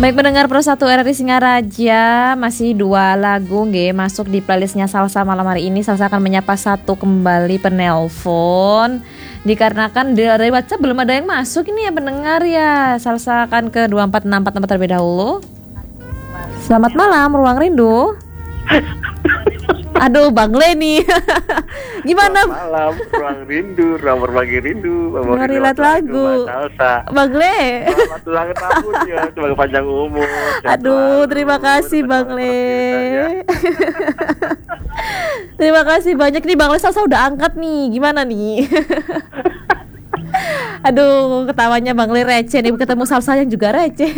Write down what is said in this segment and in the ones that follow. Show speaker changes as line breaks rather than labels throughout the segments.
Baik pendengar Pro 1 RRI Singaraja, masih 2 lagu nggih masuk di playlistnya Salsa malam hari ini. Salsa akan menyapa satu kembali penelpon. Dikarenakan dari WhatsApp belum ada yang masuk ini ya pendengar ya. Salsa akan ke 2464 terlebih dahulu. Selamat malam Ruang Rindu. Aduh Bang Leni. Gimana?
Selamat malam Ruang Rindu, ruang berbagi rindu.
Ngerilat lagu Bang Le.
Selamat ulang tahun ya, semoga panjang umur.
Aduh terima kasih Bang Le. Terima kasih banyak nih Bang Le. Salsa udah angkat nih. Gimana nih? Aduh ketawanya Bang Le receh nih. Ketemu Salsa yang juga receh.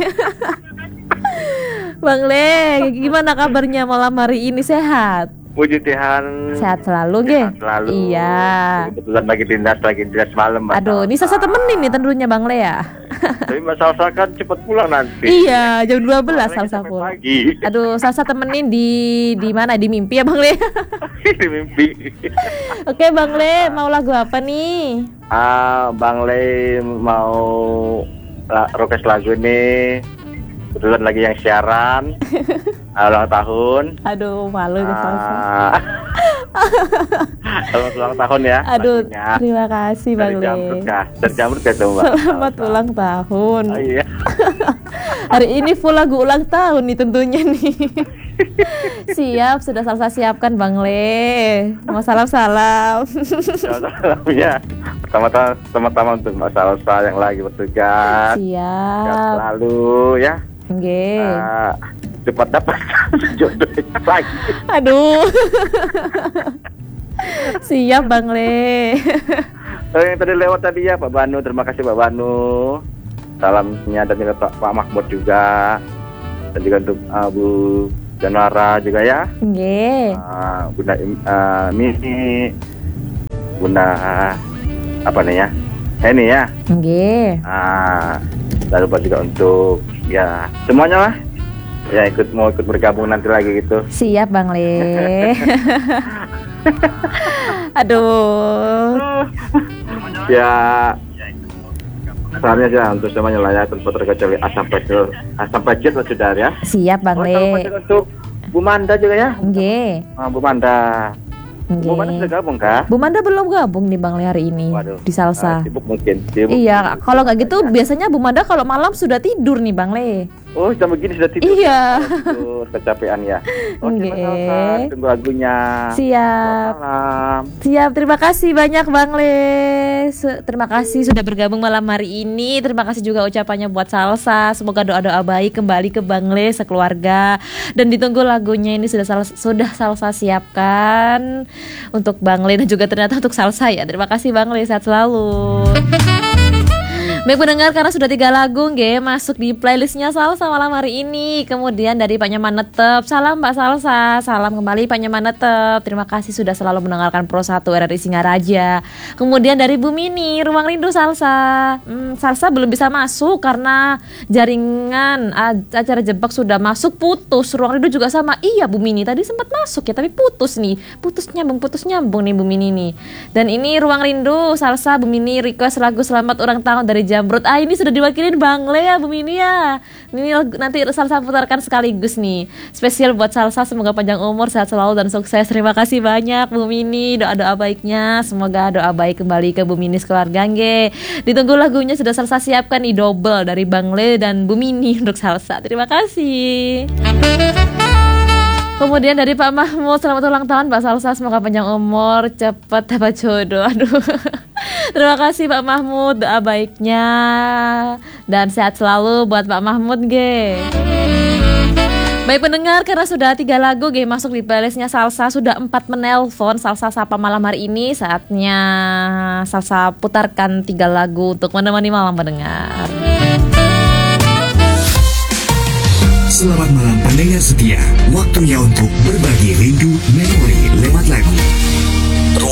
Bang Le, gimana kabarnya malam hari ini, sehat?
Puji Tuhan.
Sehat selalu, nggih.
Selalu.
Iya.
Kebetulan lagi tindas malam, Mbak.
Aduh, ini Salsa temenin nih tentunya Bang Le ya.
Tapi Mbak Salsa kan cepet pulang nanti.
Iya, jam 12 Salsa pulang.
Pagi.
Aduh, Salsa temenin di mana? Di mimpi ya Bang Le?
Di mimpi.
Oke, Bang Le, mau lagu apa nih?
Bang Le mau request lagu nih. Kebetulan lagi yang siaran ulang tahun.
Aduh malu deh Salsa.
Selamat ulang tahun ya.
Aduh
lagunya.
Terima kasih Bang Le.
Dari Jamrut ya tuh Mbak.
Selamat ulang tahun.
Oh, iya.
Hari ini full lagu ulang tahun nih tentunya nih. Siap, sudah Salsa siapkan Bang Le. Mau salam-salam.
Salam ya. Pertama-tama untuk Mbak Salsa yang lagi bertugas.
Siap.
Sehat selalu ya.
Nggih.
Cepat dapat jodohnya lagi.
Aduh. Siap Bang Le.
Yang tadi lewat tadi ya Pak Banu, terima kasih Pak Banu. Salamnya dan juga Pak Mahmud juga. Dan juga untuk Bu Janwara juga ya.
Nggih.
Bunda Mimi. Bunda apa nih ya? Ini ya.
Nggih.
Lalu juga untuk ya semuanya lah. Ya mau ikut bergabung nanti lagi gitu.
Siap Bang Le. Aduh.
Ya salamnya aja untuk semuanya lah ya, tanpa terkecuali asam pecel sudah ya.
Siap Bang Le.
Untuk Bu Manda juga ya.
Nggih.
Bu Manda. Bu Manda sudah gabung kah?
Bu Manda belum gabung nih Bang Le hari ini.
Waduh,
di Salsa.
Sibuk mungkin.
Iya, kalau nggak gitu biasanya Bu Manda kalau malam sudah tidur nih Bang Le.
Oh, jam begini sudah tidur.
Iya.
Tidur, kecapean ya. Oke,
Nggih.
tunggu lagunya.
Siap.
Malam.
Siap, terima kasih banyak Bang Le. Terima kasih sudah bergabung malam hari ini. Terima kasih juga ucapannya buat Salsa. Semoga doa-doa baik kembali ke Bang Le sekeluarga. Dan ditunggu lagunya ini sudah Salsa siapkan untuk Bang Le dan juga ternyata untuk Salsa ya. Terima kasih Bang Le, sehat selalu. Baik pendengar, karena sudah 3 lagu nggih masuk di playlistnya Salsa malam hari ini. Kemudian dari Pak Nyaman Netep, salam Mbak Salsa. Salam kembali Pak Nyaman Netep. Terima kasih sudah selalu mendengarkan Pro 1 RRI Singaraja. Kemudian dari Bu Mini, Ruang Rindu Salsa. Salsa belum bisa masuk karena jaringan acara jebak sudah masuk putus. Ruang Rindu juga sama. Iya Bu Mini, tadi sempat masuk ya tapi putus nih. Putus nyambung nih Bu Mini nih. Dan ini Ruang Rindu Salsa, Bu Mini request lagu Selamat Ulang Tahun dari Jamrut. Ini sudah diwakilin Bang Le ya Bu Mini ya. Ini nanti Salsa putarkan sekaligus nih. Spesial buat Salsa, semoga panjang umur, sehat selalu dan sukses. Terima kasih banyak Bu Mini, doa-doa baiknya. Semoga doa baik kembali ke Bu Mini sekeluarga nggih. Ditunggu lagunya sudah Salsa siapkan nih, double dari Bang Le dan Bu Mini untuk Salsa. Terima kasih. Kemudian dari Pak Mahmud, selamat ulang tahun Pak Salsa, semoga panjang umur, cepat dapat jodoh. Aduh. Terima kasih Pak Mahmud, doa baiknya dan sehat selalu buat Pak Mahmud nggih. Baik pendengar, karena sudah 3 lagu nggih masuk di playlistnya Salsa, sudah 4 menelpon Salsa Sapa malam hari ini. Saatnya Salsa putarkan 3 lagu untuk menemani malam pendengar.
Selamat malam pendengar setia. Waktunya untuk berbagi rindu memori lewat lagu.